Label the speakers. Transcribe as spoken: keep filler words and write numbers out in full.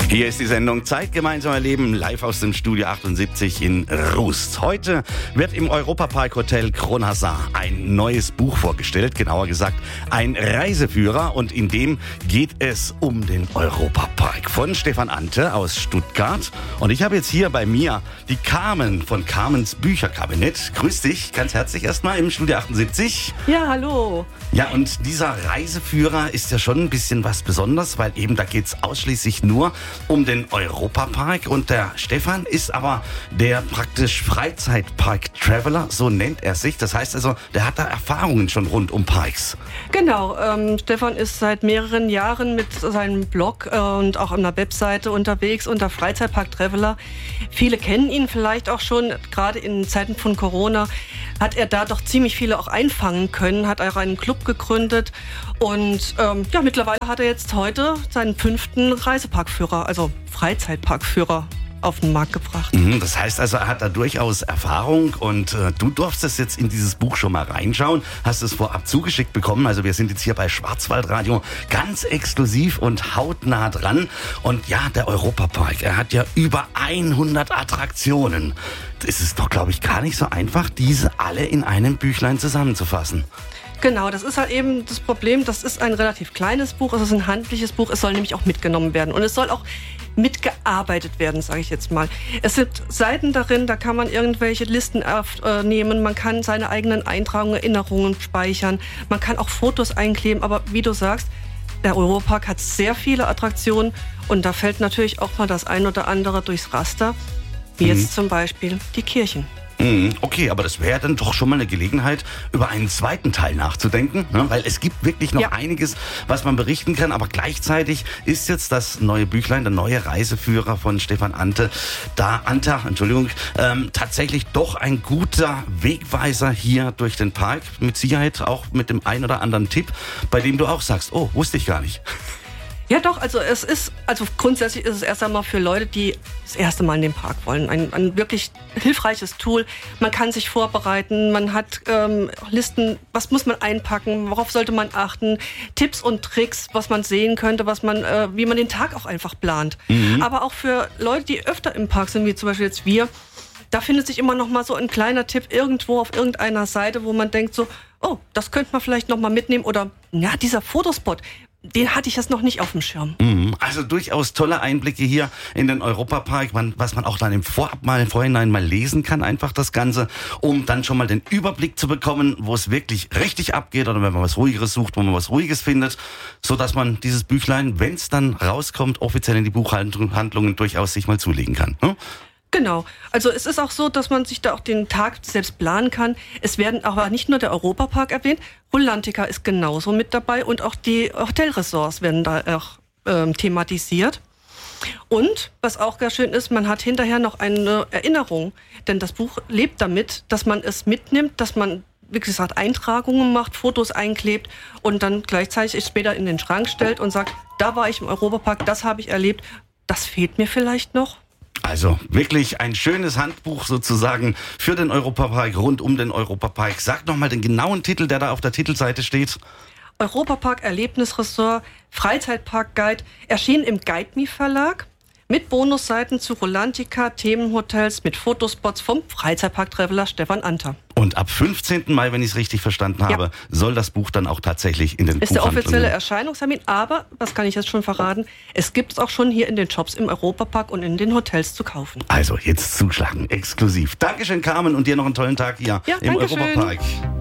Speaker 1: Hier ist die Sendung Zeit gemeinsam erleben, live aus dem Studio achtundsiebzig in Rust. Heute wird im Europapark Hotel Kronhasar ein neues Buch vorgestellt, genauer gesagt ein Reiseführer, und in dem geht es um den Europapark von Stefan Ante aus Stuttgart. Und ich habe jetzt hier bei mir die Carmen von Carmens Bücherkabinett. Grüß dich ganz herzlich erstmal im Studio achtundsiebzig.
Speaker 2: Ja, hallo.
Speaker 1: Ja, und dieser Reiseführer ist ja schon ein bisschen was Besonderes, weil eben da geht es ausschließlich nur um den Europapark, und der Stefan ist aber der praktisch Freizeitpark-Traveler, so nennt er sich. Das heißt also, der hat da Erfahrungen schon rund um Parks.
Speaker 2: Genau, ähm, Stefan ist seit mehreren Jahren mit seinem Blog äh, und auch an der Webseite unterwegs unter Freizeitpark-Traveler. Viele kennen ihn vielleicht auch schon, gerade in Zeiten von Corona hat er da doch ziemlich viele auch einfangen können, hat auch einen Club gegründet, und ähm, ja, mittlerweile hat er jetzt heute seinen fünften Reiseparkführer, also Freizeitparkführer, auf den Markt gebracht.
Speaker 1: Mhm, das heißt also, er hat da durchaus Erfahrung, und äh, du durftest jetzt in dieses Buch schon mal reinschauen, hast es vorab zugeschickt bekommen. Also wir sind jetzt hier bei Schwarzwaldradio ganz exklusiv und hautnah dran. Und ja, der Europapark, er hat ja über hundert Attraktionen. Es ist doch, glaube ich, gar nicht so einfach, diese alle in einem Büchlein zusammenzufassen.
Speaker 2: Genau, das ist halt eben das Problem. Das ist ein relativ kleines Buch, es ist ein handliches Buch. Es soll nämlich auch mitgenommen werden, und es soll auch mitgearbeitet werden, sage ich jetzt mal. Es sind Seiten darin, da kann man irgendwelche Listen aufnehmen, man kann seine eigenen Eintragungen, Erinnerungen speichern, man kann auch Fotos einkleben, aber wie du sagst, der Europapark hat sehr viele Attraktionen, und da fällt natürlich auch mal das ein oder andere durchs Raster, wie mhm. jetzt zum Beispiel die Kirchen.
Speaker 1: Okay, aber das wäre dann doch schon mal eine Gelegenheit, über einen zweiten Teil nachzudenken, ne? Weil es gibt wirklich noch ja. einiges, was man berichten kann, aber gleichzeitig ist jetzt das neue Büchlein, der neue Reiseführer von Stefan Ante, da Ante, Entschuldigung, ähm, tatsächlich doch ein guter Wegweiser hier durch den Park, mit Sicherheit auch mit dem ein oder anderen Tipp, bei dem du auch sagst, oh, wusste ich gar nicht.
Speaker 2: Ja doch, also es ist, also grundsätzlich ist es erst einmal für Leute, die das erste Mal in den Park wollen, ein, ein wirklich hilfreiches Tool. Man kann sich vorbereiten, man hat ähm, Listen, was muss man einpacken, worauf sollte man achten, Tipps und Tricks, was man sehen könnte, was man, äh, wie man den Tag auch einfach plant. Mhm. Aber auch für Leute, die öfter im Park sind, wie zum Beispiel jetzt wir, da findet sich immer noch mal so ein kleiner Tipp irgendwo auf irgendeiner Seite, wo man denkt so, oh, das könnte man vielleicht noch mal mitnehmen, oder ja, dieser Fotospot, den hatte ich jetzt noch nicht auf dem Schirm.
Speaker 1: Also durchaus tolle Einblicke hier in den Europapark, was man auch dann im Vorab mal, im Vorhinein mal lesen kann, einfach das Ganze, um dann schon mal den Überblick zu bekommen, wo es wirklich richtig abgeht, oder wenn man was Ruhigeres sucht, wo man was Ruhiges findet, so dass man dieses Büchlein, wenn es dann rauskommt, offiziell in die Buchhandlungen durchaus sich mal zulegen kann. Hm?
Speaker 2: Genau. Also es ist auch so, dass man sich da auch den Tag selbst planen kann. Es werden aber nicht nur der Europapark erwähnt, Rulantica ist genauso mit dabei, und auch die Hotelressorts werden da auch ähm, thematisiert. Und was auch ganz schön ist, man hat hinterher noch eine Erinnerung, denn das Buch lebt damit, dass man es mitnimmt, dass man, wie gesagt, Eintragungen macht, Fotos einklebt und dann gleichzeitig später in den Schrank stellt und sagt, da war ich im Europapark, das habe ich erlebt, das fehlt mir vielleicht noch.
Speaker 1: Also wirklich ein schönes Handbuch sozusagen für den Europapark, rund um den Europapark. Sag noch mal den genauen Titel, der da auf der Titelseite steht.
Speaker 2: Europapark Erlebnisressort Freizeitpark Guide, erschienen im Guide Me Verlag, mit Bonusseiten zu Rulantica, Themenhotels, mit Fotospots vom Freizeitpark-Traveler Stefan Ante.
Speaker 1: Und ab fünfzehnten Mai, wenn ich es richtig verstanden habe, ja. soll das Buch dann auch tatsächlich in den
Speaker 2: Ist der offizielle Erscheinungstermin, aber, was kann ich jetzt schon verraten, es gibt es auch schon hier in den Shops im Europapark und in den Hotels zu kaufen.
Speaker 1: Also jetzt zuschlagen, exklusiv. Dankeschön, Carmen, und dir noch einen tollen Tag hier
Speaker 2: ja,
Speaker 1: im Europapark. Schön.